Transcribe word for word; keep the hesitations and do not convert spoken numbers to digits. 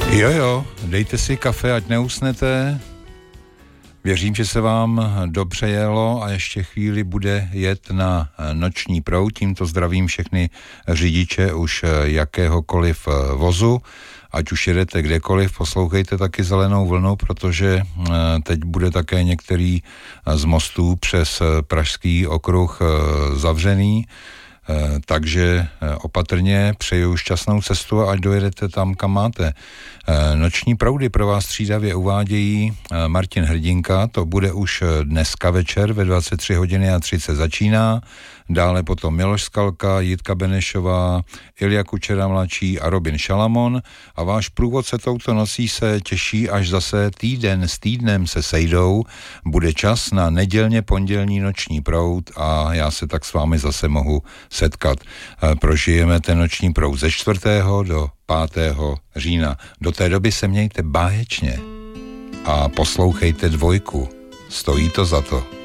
Jo, jo, dejte si kafe, ať neusnete. Věřím, že se vám dobře jelo a ještě chvíli bude jet na noční proud. Tímto zdravím všechny řidiče už jakéhokoliv vozu. Ať už jedete kdekoliv, poslouchejte taky Zelenou vlnu, protože teď bude také některý z mostů přes Pražský okruh zavřený. Takže opatrně přeju šťastnou cestu a ať dojedete tam, kam máte. Noční proudy pro vás střídavě uvádějí Martin Hrdinka, to bude už dneska večer ve dvacet tři hodiny a třicet začíná, dále potom Miloš Skalka, Jitka Benešová, Ilja Kučera mladší a Robin Šalamon a váš průvodce touto nocí se těší, až zase týden s týdnem se sejdou, bude čas na nedělně pondělní noční proud a já se tak s vámi zase mohu setkat. Prožijeme ten noční proud ze čtvrtého do pátého října. Do té doby se mějte báječně a poslouchejte Dvojku. Stojí to za to.